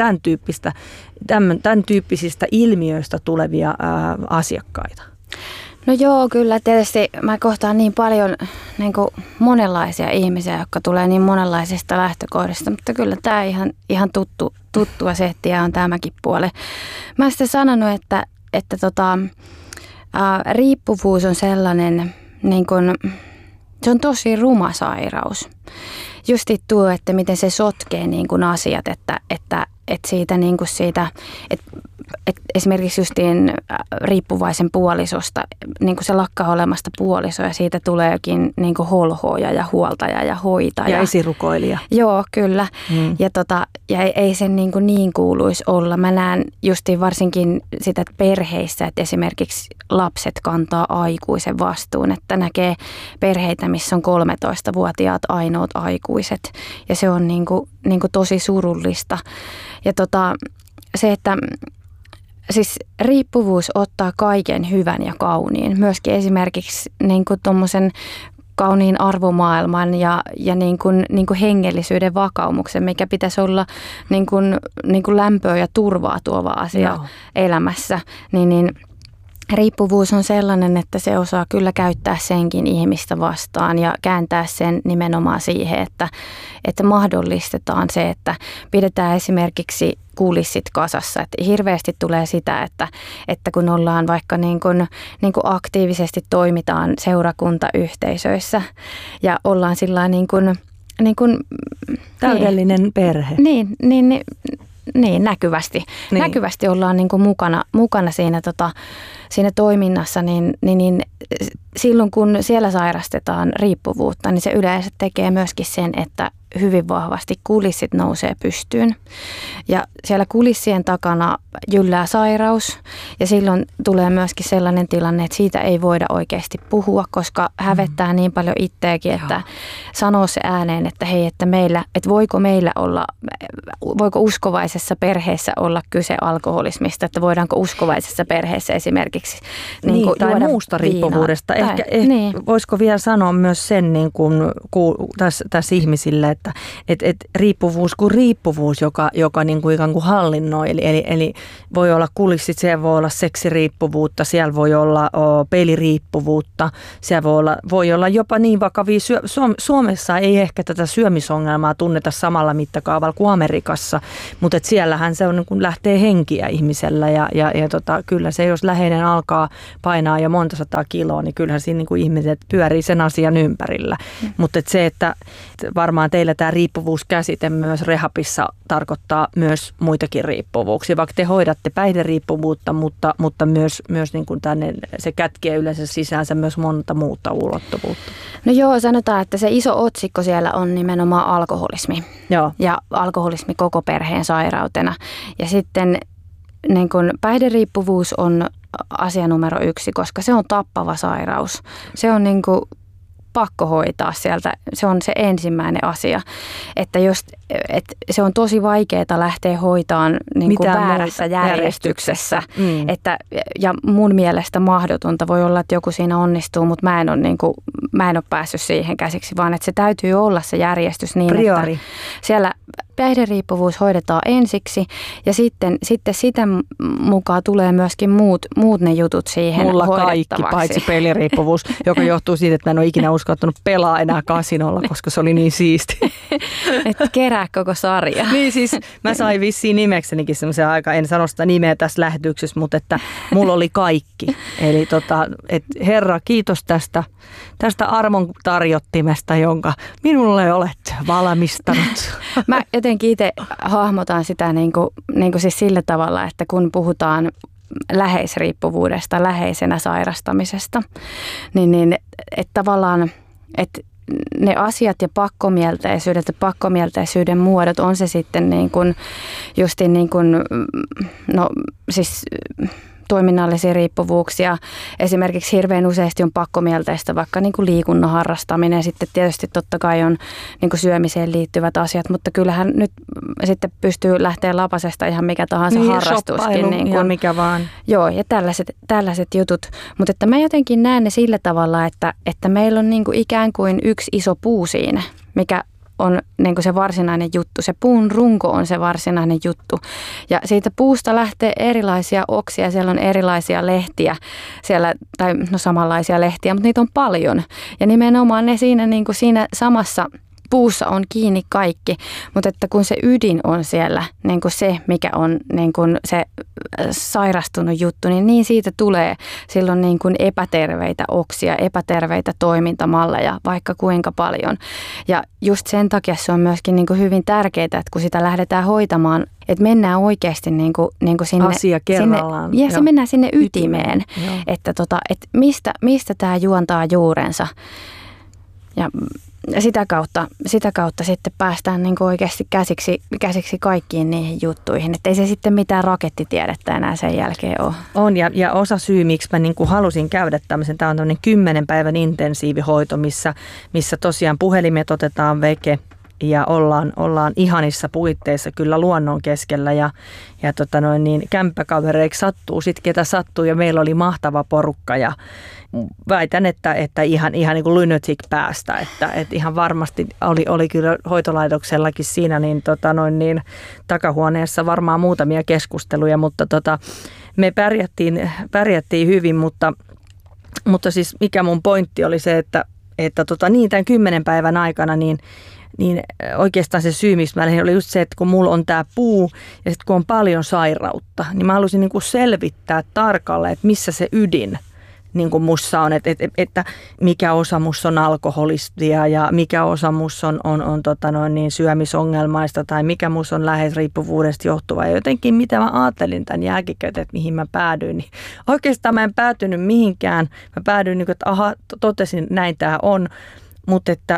tämän tyyppisistä ilmiöistä tulevia asiakkaita. No joo, kyllä tietysti mä kohtaan niin paljon niin kuin monenlaisia ihmisiä, jotka tulee niin monenlaisista lähtökohdista, mutta kyllä tämä ihan tuttua settiä on tämäkin puoli. Mä oon sitten sanonut, että riippuvuus on sellainen, niin kuin, se on tosi ruma sairaus. Justi tuo, että miten se sotkee niin kuin asiat, että siitä, niin kuin siitä, että esimerkiksi justiin riippuvaisen puolisosta, niin kuin se lakkaa olemasta puoliso ja siitä tulee jokin niin kuin holhooja ja huoltaja ja hoitaja. Ja esirukoilija. Joo, kyllä. Ja ei sen niin kuuluisi olla. Mä näen justiin varsinkin sitä perheissä, että esimerkiksi lapset kantaa aikuisen vastuun, että näkee perheitä, missä on 13-vuotiaat ainoat aikuiset ja se on niin kuin tosi surullista. Ja se, että siis riippuvuus ottaa kaiken hyvän ja kauniin. Myöskin esimerkiksi niin kuin tommosen kauniin arvomaailman ja niin kuin hengellisyyden vakaumuksen, mikä pitäisi olla niin kuin lämpöä ja turvaa tuova asia elämässä, niin riippuvuus on sellainen, että se osaa kyllä käyttää senkin ihmistä vastaan ja kääntää sen nimenomaan siihen, että mahdollistetaan se, että pidetään esimerkiksi kulissit kasassa. Että hirveästi tulee sitä, että kun ollaan vaikka niin kuin aktiivisesti toimitaan seurakuntayhteisöissä ja ollaan sillä niin kuin täydellinen perhe. Niin, näkyvästi. Niin. Näkyvästi ollaan niin kuin mukana siinä toiminnassa, niin silloin kun siellä sairastetaan riippuvuutta, niin se yleensä tekee myöskin sen, että hyvin vahvasti kulissit nousee pystyyn. Ja siellä kulissien takana jyllää sairaus ja silloin tulee myöskin sellainen tilanne, että siitä ei voida oikeasti puhua, koska hävettää niin paljon itseäkin, että sanoo se ääneen, että hei, että voiko uskovaisessa perheessä olla kyse alkoholismista, että voidaanko uskovaisessa perheessä esimerkiksi esimerkiksi niin, tai muusta riippuvuudesta. Ehkä niin. Voisiko vielä sanoa myös sen niin kuin tässä ihmisille, että riippuvuus kuin riippuvuus, joka niin kuin ikään kuin hallinnoi. Eli voi olla kulissit, siellä voi olla seksiriippuvuutta, siellä voi olla peliriippuvuutta, siellä voi olla jopa niin vakavia. Suomessa ei ehkä tätä syömisongelmaa tunneta samalla mittakaavalla kuin Amerikassa, mutta siellähän se on, niin kuin lähtee henkiä ihmisellä ja kyllä se, jos läheinen alkaa painaa jo monta 100 kiloa, niin kyllähän siinä niin kuin ihmiset pyörii sen asian ympärillä. Mutta se, että varmaan teillä tämä riippuvuuskäsite myös rehabissa tarkoittaa myös muitakin riippuvuuksia, vaikka te hoidatte päihderiippuvuutta, mutta myös niin kuin se kätkee yleensä sisäänsä myös monta muuta ulottuvuutta. No joo, sanotaan, että se iso otsikko siellä on nimenomaan alkoholismi. Joo. Ja alkoholismi koko perheen sairautena. Ja sitten niin kun päihderiippuvuus on asia numero 1, koska se on tappava sairaus. Se on niin kuin pakko hoitaa sieltä. Se on se ensimmäinen asia, että se on tosi vaikeaa lähteä hoitaan niin kuin väärässä järjestyksessä. Ja mun mielestä mahdotonta. Voi olla, että joku siinä onnistuu, mutta mä en ole päässyt siihen käsiksi, vaan että se täytyy olla se järjestys niin, priori. Että siellä päihderiippuvuus hoidetaan ensiksi ja sitten sitä mukaan tulee myöskin muut ne jutut siihen mulla hoidettavaksi. Kaikki, paitsi peliriippuvuus, joka johtuu siitä, että mä en ole ikinä uskaltanut pelaa enää kasinolla, koska se oli niin siisti. Että kerää koko sarja. Niin siis mä sain vissiin nimeksenikin semmoisen aika, en sano sitä nimeä tässä lähetyksessä, mutta että mulla oli kaikki. Eli Herra, kiitos tästä armon tarjottimesta, jonka minulle olet valmistanut. Mä jotenkin itse hahmotan sitä niin kuin siis sillä tavalla, että kun puhutaan läheisriippuvuudesta, läheisenä sairastamisesta, niin että tavallaan, että ne asiat ja pakkomielteisyyden muodot, on se sitten niin kuin justiin niin kuin, no siis toiminnallisia riippuvuuksia. Esimerkiksi hirveän useasti on pakkomielteistä vaikka niin kuin liikunnan harrastaminen. Sitten tietysti totta kai on niin kuin syömiseen liittyvät asiat, mutta kyllähän nyt sitten pystyy lähteä lapasesta ihan mikä tahansa harrastuskin. Niin kuin, mikä vaan. Joo, ja tällaiset jutut. Mutta että mä jotenkin näen ne sillä tavalla, että meillä on niin kuin ikään kuin yksi iso puu siinä, mikä on niin kuin se varsinainen juttu. Se puun runko on se varsinainen juttu. Ja siitä puusta lähtee erilaisia oksia. Siellä on erilaisia lehtiä, tai samanlaisia lehtiä, mutta niitä on paljon. Ja nimenomaan ne niin kuin siinä samassa puussa on kiinni kaikki, mutta että kun se ydin on siellä, niin kuin se, mikä on niin kuin se sairastunut juttu, niin siitä tulee silloin niin kuin epäterveitä oksia, epäterveitä toimintamalleja, vaikka kuinka paljon. Ja just sen takia se on myöskin niin kuin hyvin tärkeää, että kun sitä lähdetään hoitamaan, että mennään oikeasti niin kuin sinne. Asia kerrallaan. Se mennään sinne ytimeen, että mistä tämä juontaa juurensa. Ja sitä kautta sitten päästään niin kuin oikeasti käsiksi kaikkiin niihin juttuihin. Että ei se sitten mitään rakettitiedettä enää sen jälkeen ole. On ja osa syy, miksi mä niin kuin halusin käydä tämmöisen, tämä on tämmöinen 10 päivän intensiivihoito, missä tosiaan puhelimet otetaan veke ja ollaan ihanissa puitteissa kyllä luonnon keskellä ja kämppäkavereiksi sattuu sitten ketä sattuu ja meillä oli mahtava porukka ja väitän, että ihan niin kuin lunatic päästä, että ihan varmasti oli kyllä hoitolaitoksellakin siinä niin takahuoneessa varmaan muutamia keskusteluja, mutta me pärjättiin hyvin, mutta siis mikä mun pointti oli se, että tämän 10 päivän aikana niin oikeastaan se syy, miksi mä lähdin, oli just se, että kun mulla on tämä puu ja sitten kun on paljon sairautta, niin mä halusin niin kuin selvittää tarkalleen, että missä se ydin niin kuin mussa on, että mikä osa musta on alkoholistia ja mikä osa musta on syömisongelmaista tai mikä musta on läheisriippuvuudesta johtuva. Ja jotenkin mitä mä ajattelin tämän jälkikäteen, että mihin mä päädyin, niin oikeastaan mä en päätynyt mihinkään. Mä päädyin, että totesin, näin tää on, mutta että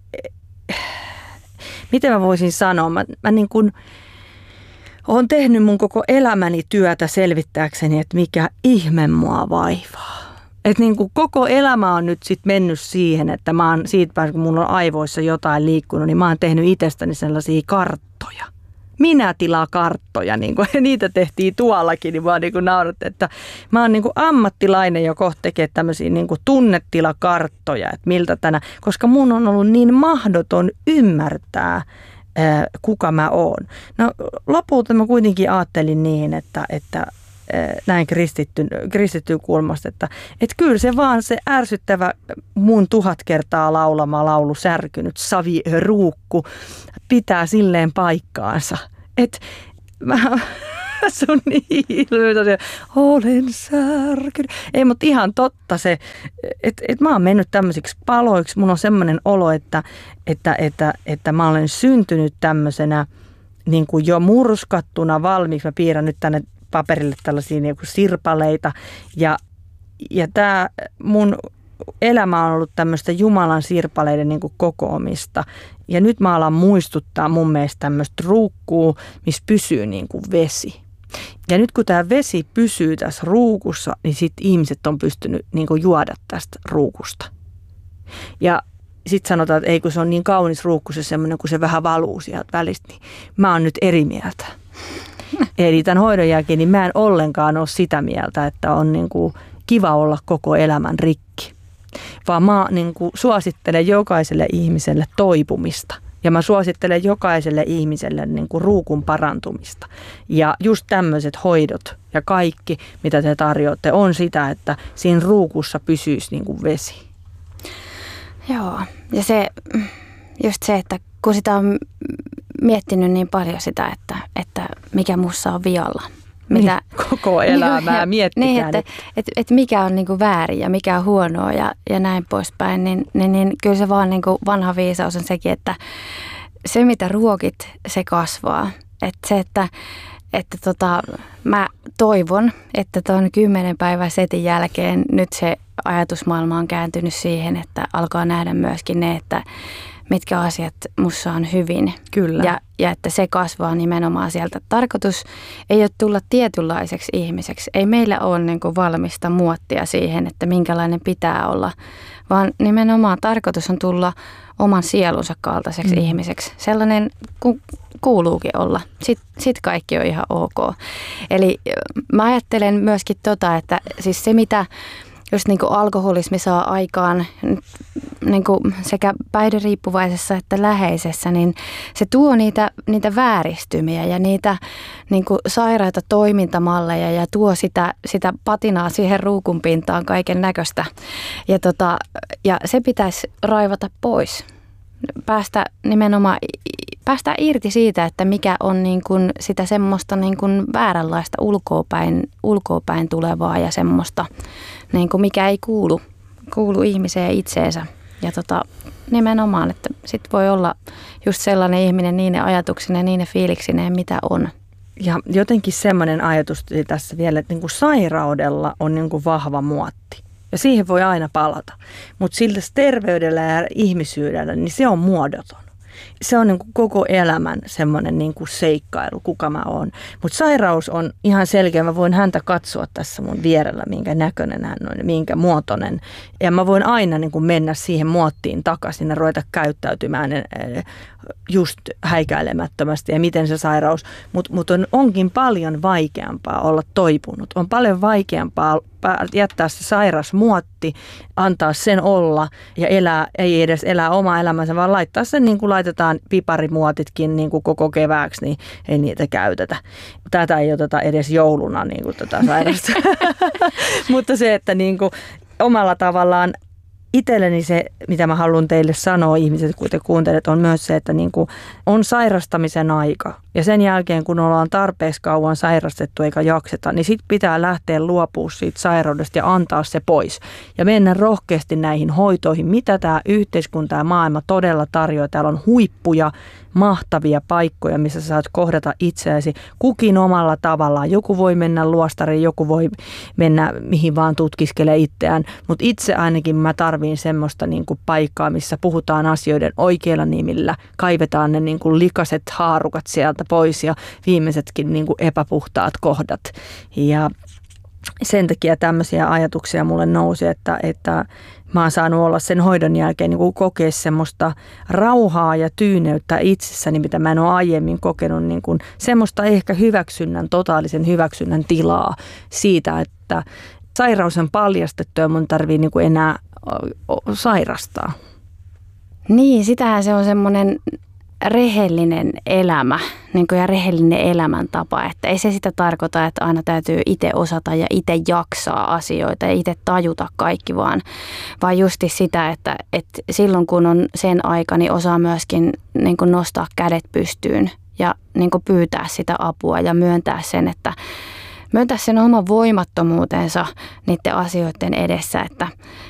miten mä voisin sanoa, mä niin kuin olen tehnyt mun koko elämäni työtä selvittääkseni, että mikä ihme mua vaivaa. Että niin kuin koko elämä on nyt sit mennyt siihen, että mä oon siitä päästä, kun mulla on aivoissa jotain liikkunut, niin mä oon tehnyt itsestäni sellaisia karttoja. minätilakarttoja, niin kuin niitä tehtiin tuollakin, niin vaan niin kuin naurattiin, että mä oon niin kuin ammattilainen, joka kohta tekee tämmöisiä niin kuin tunnetilakarttoja, että miltä tänä, koska mun on ollut niin mahdoton ymmärtää, kuka mä oon. No lopulta mä kuitenkin ajattelin niin, että näin kristittyyn kulmasta, että kyllä se vaan se ärsyttävä mun 1000 kertaa laulama laulu särkynyt saviruukku pitää silleen paikkaansa. Että se on niin ilmeitä, olen särkynyt. Ei, mutta ihan totta se, että mä oon mennyt tämmöisiksi paloiksi. Mun on semmoinen olo, että mä olen syntynyt tämmöisenä niin kuin jo murskattuna valmiiksi. Mä piirrän nyt tänne paperille tällaisia niin kuin sirpaleita. Ja tämä mun elämä on ollut tämmöistä Jumalan sirpaleiden niin kuin kokoamista. Ja nyt mä alan muistuttaa mun mielestä tämmöistä ruukkuu, missä pysyy niin kuin vesi. Ja nyt kun tämä vesi pysyy tässä ruukussa, niin sitten ihmiset on pystynyt niin kuin juoda tästä ruukusta. Ja sitten sanotaan, että ei kun se on niin kaunis ruukku, se semmoinen, kun se vähän valuu sieltä välistä, niin mä oon nyt eri mieltä. Eli tämän hoidon jälkeen niin mä en ollenkaan ole sitä mieltä, että on niin kuin kiva olla koko elämän rikki. Vaan mä niin kuin suosittelen jokaiselle ihmiselle toipumista. Ja mä suosittelen jokaiselle ihmiselle niin kuin ruukun parantumista. Ja just tämmöiset hoidot ja kaikki, mitä te tarjoatte, on sitä, että siinä ruukussa pysyisi niin kuin vesi. Joo, ja just se, että kun sitä on miettinyt niin paljon sitä, että mikä musta on vialla. Mitä, niin, koko elämää miettikään. Niin, että mikä on niinku väärin ja mikä on huonoa ja näin poispäin, niin kyllä se vaan niinku vanha viisaus on sekin, että se mitä ruokit, se kasvaa. Että se, että mä toivon, että tuon 10 päivän setin jälkeen nyt se ajatusmaailma on kääntynyt siihen, että alkaa nähdä myöskin ne, että mitkä asiat musta on hyvin. Kyllä. Ja että se kasvaa nimenomaan sieltä. Tarkoitus ei ole tulla tietynlaiseksi ihmiseksi. Ei meillä ole niin kuin valmista muottia siihen, että minkälainen pitää olla, vaan nimenomaan tarkoitus on tulla oman sielunsa kaltaiseksi ihmiseksi. Sellainen kuin kuuluukin olla. Sitten kaikki on ihan ok. Eli mä ajattelen myöskin että siis se mitä just niin kuin alkoholismi saa aikaan niin kuin sekä päihderiippuvaisessa että läheisessä, niin se tuo niitä vääristymiä ja niitä niin kuin sairaita toimintamalleja ja tuo sitä patinaa siihen ruukun pintaan kaiken näköistä. Ja se pitäisi raivata pois. Päästä irti siitä, että mikä on niin kuin sitä semmoista niin kuin vääränlaista ulkoapäin tulevaa ja semmoista, niin kuin mikä ei kuulu ihmiseen itseensä. Ja nimenomaan, että sit voi olla just sellainen ihminen niine ajatuksineen, niine fiiliksineen, mitä on. Ja jotenkin semmoinen ajatus tässä vielä, että niin kuin sairaudella on niin kuin vahva muotti. Ja siihen voi aina palata. Mutta sillä terveydellä ja ihmisyydellä, niin se on muodoton. Se on niin kuin koko elämän semmoinen niin kuin seikkailu, kuka mä oon. Mutta sairaus on ihan selkeä. Mä voin häntä katsoa tässä mun vierellä, minkä näköinen hän on ja minkä muotoinen. Ja mä voin aina niin kuin mennä siihen muottiin takaisin ja ruveta käyttäytymään just häikäilemättömästi ja miten se sairaus. Mutta onkin paljon vaikeampaa olla toipunut. On paljon vaikeampaa jättää se sairas muotti, antaa sen olla ja ei edes elää omaa elämänsä, vaan laittaa sen niin kuin laitetaan piparimuotitkin niin kuin koko kevääksi, niin ei niitä käytetä. Tätä ei oteta edes jouluna niin kuin tätä sairasta. Mutta se, että niin kuin omalla tavallaan itselleni se, mitä mä haluan teille sanoa ihmiset, kun te kuuntelet, on myös se, että niin kuin on sairastamisen aika. Ja sen jälkeen, kun ollaan tarpeeksi kauan sairastettu eikä jakseta, niin sitten pitää lähteä luopua siitä sairaudesta ja antaa se pois. Ja mennä rohkeasti näihin hoitoihin, mitä tämä yhteiskunta ja maailma todella tarjoaa. Täällä on huippuja, mahtavia paikkoja, missä saat kohdata itseäsi kukin omalla tavallaan. Joku voi mennä luostariin, joku voi mennä mihin vaan tutkiskelee itseään. Mutta itse ainakin mä tarviin semmoista niin kuin paikkaa, missä puhutaan asioiden oikeilla nimillä. Kaivetaan ne niin kuin likaset haarukat sieltä pois ja viimeisetkin niin kuin epäpuhtaat kohdat. Ja sen takia tämmöisiä ajatuksia mulle nousi, että mä oon saanut olla sen hoidon jälkeen niin kuin kokea semmoista rauhaa ja tyyneyttä itsessäni, mitä mä en ole aiemmin kokenut. Niin kuin semmoista ehkä totaalisen hyväksynnän tilaa siitä, että sairaus on paljastettu ja mun tarvii niin kuin enää sairastaa. Niin, sitähän se on semmoinen rehellinen elämä niin kuin ja rehellinen elämäntapa, että ei se sitä tarkoita, että aina täytyy itse osata ja itse jaksaa asioita ja itse tajuta kaikki, vaan justi sitä, että silloin kun on sen aika, niin osaa myöskin niin kuin nostaa kädet pystyyn ja niin kuin pyytää sitä apua ja myöntää sen oman voimattomuutensa niiden asioiden edessä,